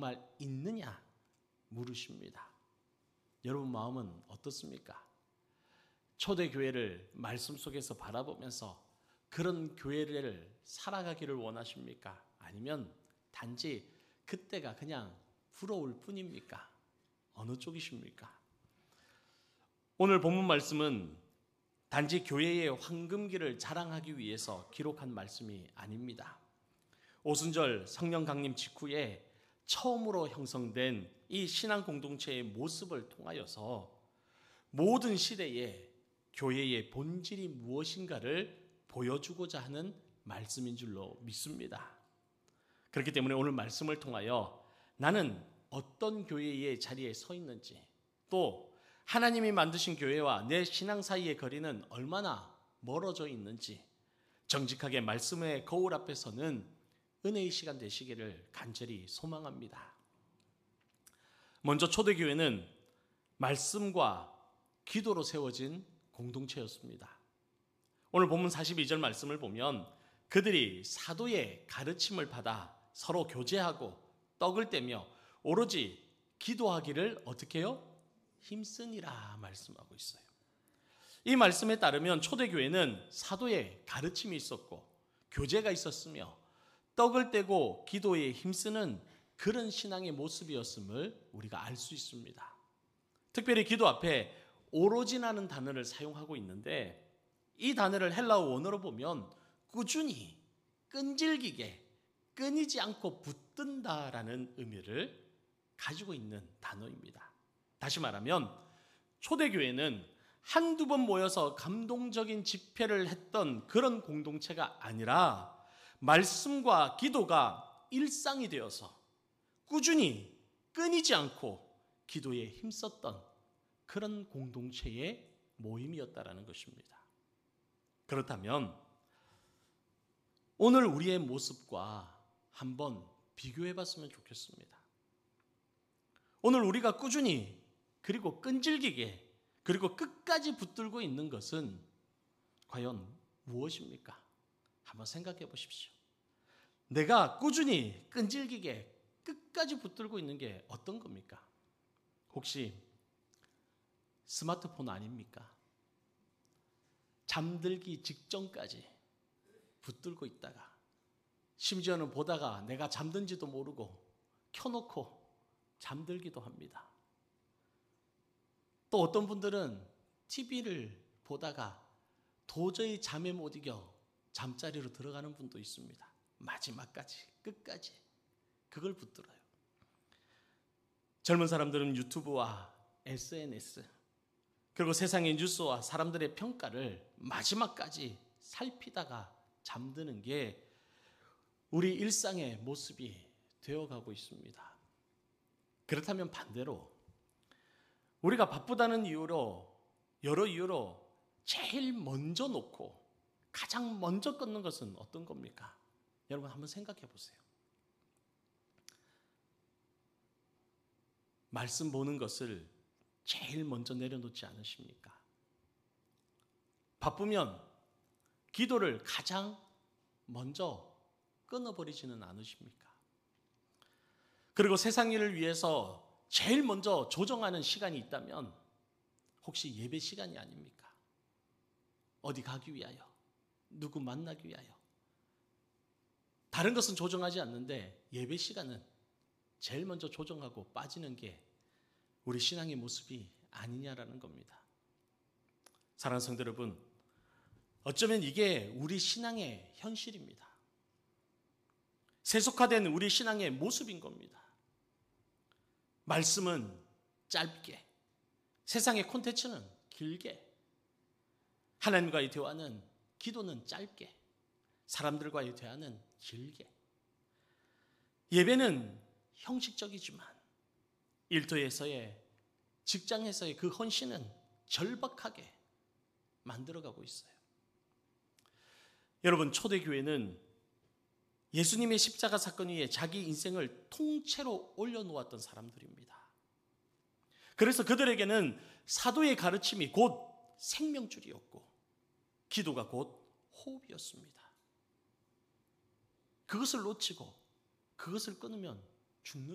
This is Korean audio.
정말 있느냐 물으십니다. 여러분 마음은 어떻습니까? 초대교회를 말씀 속에서 바라보면서 그런 교회를 살아가기를 원하십니까? 아니면 단지 그때가 그냥 부러울 뿐입니까? 어느 쪽이십니까? 오늘 본문 말씀은 단지 교회의 황금기를 자랑하기 위해서 기록한 말씀이 아닙니다. 오순절 성령 강림 직후에 처음으로 형성된 이 신앙 공동체의 모습을 통하여서 모든 시대에 교회의 본질이 무엇인가를 보여주고자 하는 말씀인 줄로 믿습니다. 그렇기 때문에 오늘 말씀을 통하여 나는 어떤 교회의 자리에 서 있는지, 또 하나님이 만드신 교회와 내 신앙 사이의 거리는 얼마나 멀어져 있는지 정직하게 말씀의 거울 앞에서는 은혜의 시간 되시기를 간절히 소망합니다. 먼저 초대교회는 말씀과 기도로 세워진 공동체였습니다. 오늘 본문 42절 말씀을 보면 그들이 사도의 가르침을 받아 서로 교제하고 떡을 떼며 오로지 기도하기를 어떻게 해요? 힘쓰니라 말씀하고 있어요. 이 말씀에 따르면 초대교회는 사도의 가르침이 있었고 교제가 있었으며 떡을 떼고 기도에 힘쓰는 그런 신앙의 모습이었음을 우리가 알 수 있습니다. 특별히 기도 앞에 오로지라는 단어를 사용하고 있는데 이 단어를 헬라어 원어로 보면 꾸준히, 끈질기게, 끊이지 않고 붙든다라는 의미를 가지고 있는 단어입니다. 다시 말하면 초대교회는 한두 번 모여서 감동적인 집회를 했던 그런 공동체가 아니라 말씀과 기도가 일상이 되어서 꾸준히 끊이지 않고 기도에 힘썼던 그런 공동체의 모임이었다라는 것입니다. 그렇다면 오늘 우리의 모습과 한번 비교해 봤으면 좋겠습니다. 오늘 우리가 꾸준히 그리고 끈질기게 그리고 끝까지 붙들고 있는 것은 과연 무엇입니까? 한번 생각해 보십시오. 내가 꾸준히 끈질기게 끝까지 붙들고 있는 게 어떤 겁니까? 혹시 스마트폰 아닙니까? 잠들기 직전까지 붙들고 있다가 심지어는 보다가 내가 잠든지도 모르고 켜놓고 잠들기도 합니다. 또 어떤 분들은 TV를 보다가 도저히 잠에 못 이겨 잠자리로 들어가는 분도 있습니다. 마지막까지, 끝까지 그걸 붙들어요. 젊은 사람들은 유튜브와 SNS 그리고 세상의 뉴스와 사람들의 평가를 마지막까지 살피다가 잠드는 게 우리 일상의 모습이 되어가고 있습니다. 그렇다면 반대로 우리가 바쁘다는 이유로 여러 이유로 제일 먼저 놓고 가장 먼저 끊는 것은 어떤 겁니까? 여러분 한번 생각해 보세요. 말씀 보는 것을 제일 먼저 내려놓지 않으십니까? 바쁘면 기도를 가장 먼저 끊어버리지는 않으십니까? 그리고 세상 일을 위해서 제일 먼저 조정하는 시간이 있다면 혹시 예배 시간이 아닙니까? 어디 가기 위하여, 누구 만나기 위하여. 다른 것은 조정하지 않는데 예배 시간은 제일 먼저 조정하고 빠지는 게 우리 신앙의 모습이 아니냐라는 겁니다. 사랑하는 성도 여러분, 어쩌면 이게 우리 신앙의 현실입니다. 세속화된 우리 신앙의 모습인 겁니다. 말씀은 짧게, 세상의 콘텐츠는 길게, 하나님과의 대화는, 기도는 짧게, 사람들과의 대화는 길게. 예배는 형식적이지만 일터에서의, 직장에서의 그 헌신은 절박하게 만들어가고 있어요. 여러분, 초대교회는 예수님의 십자가 사건 위에 자기 인생을 통째로 올려놓았던 사람들입니다. 그래서 그들에게는 사도의 가르침이 곧 생명줄이었고 기도가 곧 호흡이었습니다. 그것을 놓치고 그것을 끊으면 죽는